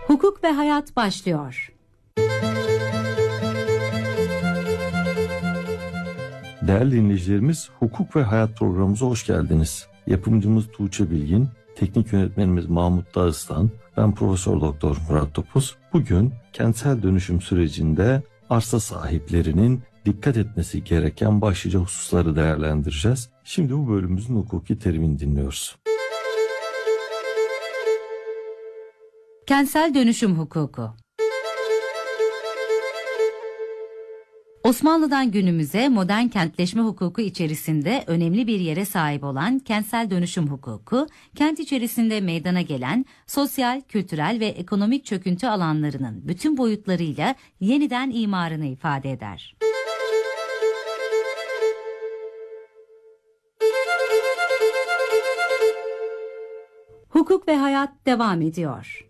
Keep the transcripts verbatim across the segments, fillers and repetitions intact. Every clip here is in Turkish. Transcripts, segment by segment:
Hukuk ve Hayat başlıyor. Değerli dinleyicilerimiz, Hukuk ve Hayat programımıza hoş geldiniz. Yapımcımız Tuğçe Bilgin, teknik yönetmenimiz Mahmut Dağıstan, ben Profesör Doktor Murat Topuz. Bugün kentsel dönüşüm sürecinde arsa sahiplerinin dikkat etmesi gereken başlıca hususları değerlendireceğiz. Şimdi bu bölümümüzün hukuki terimini dinliyoruz. Kentsel dönüşüm hukuku. Osmanlı'dan günümüze modern kentleşme hukuku içerisinde önemli bir yere sahip olan kentsel dönüşüm hukuku, kent içerisinde meydana gelen sosyal, kültürel ve ekonomik çöküntü alanlarının bütün boyutlarıyla yeniden imarını ifade eder. Hukuk ve Hayat devam ediyor.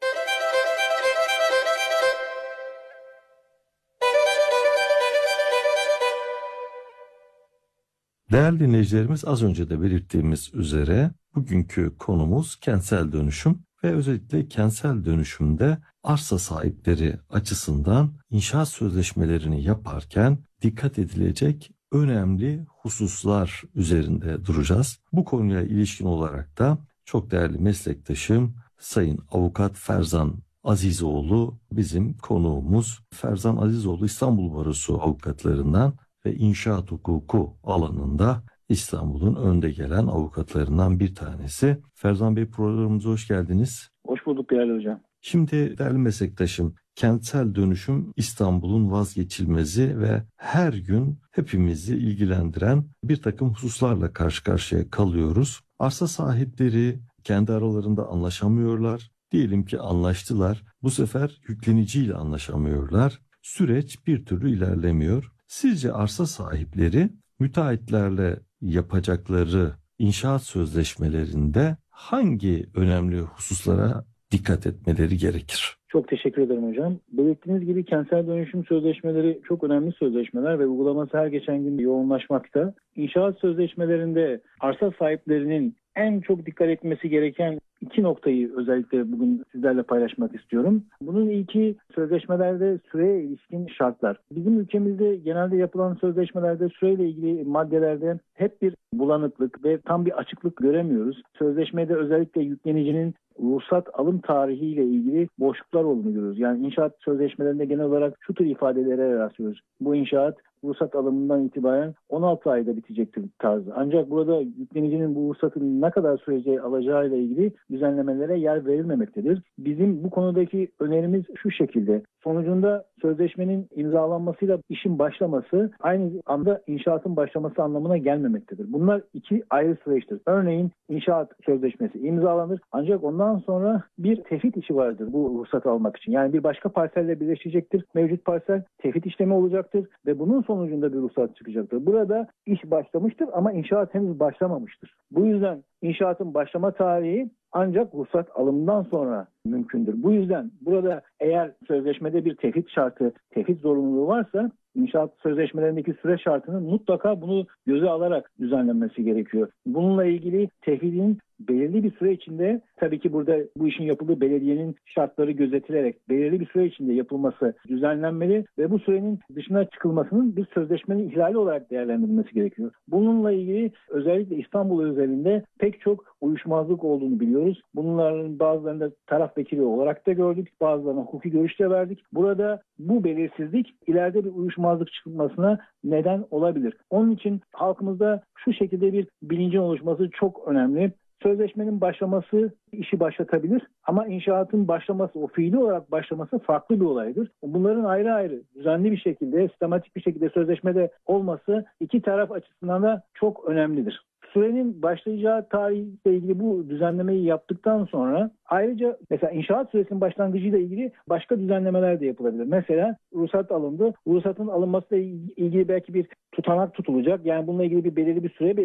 Değerli dinleyicilerimiz, az önce de belirttiğimiz üzere bugünkü konumuz kentsel dönüşüm ve özellikle kentsel dönüşümde arsa sahipleri açısından inşaat sözleşmelerini yaparken dikkat edilecek önemli hususlar üzerinde duracağız. Bu konuya ilişkin olarak da çok değerli meslektaşım Sayın Avukat Ferzan Azizoğlu bizim konuğumuz. Ferzan Azizoğlu İstanbul Barosu avukatlarından ve inşaat hukuku alanında İstanbul'un önde gelen avukatlarından bir tanesi. Ferzan Bey, programımıza hoş geldiniz. Hoş bulduk değerli hocam. Şimdi değerli meslektaşım, kentsel dönüşüm İstanbul'un vazgeçilmezi ve her gün hepimizi ilgilendiren bir takım hususlarla karşı karşıya kalıyoruz. Arsa sahipleri kendi aralarında anlaşamıyorlar. Diyelim ki anlaştılar. Bu sefer yükleniciyle anlaşamıyorlar. Süreç bir türlü ilerlemiyor. Sizce arsa sahipleri müteahhitlerle yapacakları inşaat sözleşmelerinde hangi önemli hususlara dikkat etmeleri gerekir? Çok teşekkür ederim hocam. Belirttiğiniz gibi kentsel dönüşüm sözleşmeleri çok önemli sözleşmeler ve uygulaması her geçen gün yoğunlaşmakta. İnşaat sözleşmelerinde arsa sahiplerinin en çok dikkat etmesi gereken iki noktayı özellikle bugün sizlerle paylaşmak istiyorum. Bunun ilki sözleşmelerde süreye ilişkin şartlar. Bizim ülkemizde genelde yapılan sözleşmelerde süreyle ilgili maddelerde hep bir bulanıklık ve tam bir açıklık göremiyoruz. Sözleşmede özellikle yüklenicinin ruhsat alım tarihiyle ilgili boşluklar olduğunu görüyoruz. Yani inşaat sözleşmelerinde genel olarak şu tür ifadelere rastlıyoruz. Bu inşaat ruhsat alımından itibaren on altı ayda bitecektir tarzı. Ancak burada yüklenicinin bu ruhsatın ne kadar sürece alacağıyla ilgili düzenlemelere yer verilmemektedir. Bizim bu konudaki önerimiz şu şekilde. Sonucunda sözleşmenin imzalanmasıyla işin başlaması aynı anda inşaatın başlaması anlamına gelmemektedir. Bunlar iki ayrı süreçtir. Örneğin inşaat sözleşmesi imzalanır ancak ondan sonra bir tefit işi vardır bu ruhsatı almak için. Yani bir başka parselle birleşecektir. Mevcut parsel tefit işlemi olacaktır ve bunun sonucunda bir ruhsat çıkacaktır. Burada iş başlamıştır ama inşaat henüz başlamamıştır. Bu yüzden inşaatın başlama tarihi ancak ruhsat alımından sonra mümkündür. Bu yüzden burada eğer sözleşmede bir tefit şartı, tefit zorunluluğu varsa inşaat sözleşmelerindeki süre şartının mutlaka bunu göze alarak düzenlenmesi gerekiyor. Bununla ilgili tefidin belirli bir süre içinde, tabii ki burada bu işin yapıldığı belediyenin şartları gözetilerek belirli bir süre içinde yapılması düzenlenmeli ve bu sürenin dışına çıkılmasının bir sözleşmenin ihlali olarak değerlendirilmesi gerekiyor. Bununla ilgili özellikle İstanbul özelinde pek çok uyuşmazlık olduğunu biliyoruz. Bunların bazılarında taraf vekili olarak da gördük, bazılarına hukuki görüş de verdik. Burada bu belirsizlik ileride bir uyuşmazlık çıkmasına neden olabilir. Onun için halkımızda şu şekilde bir bilincin oluşması çok önemli. Sözleşmenin başlaması işi başlatabilir ama inşaatın başlaması, o fiili olarak başlaması farklı bir olaydır. Bunların ayrı ayrı, düzenli bir şekilde, sistematik bir şekilde sözleşmede olması iki taraf açısından da çok önemlidir. Sürenin başlayacağı tarihle ilgili bu düzenlemeyi yaptıktan sonra ayrıca mesela inşaat süresinin başlangıcıyla ilgili başka düzenlemeler de yapılabilir. Mesela ruhsat alındı. Ruhsatın alınmasıyla ilgili belki bir tutanak tutulacak. Yani bununla ilgili bir belirli bir süre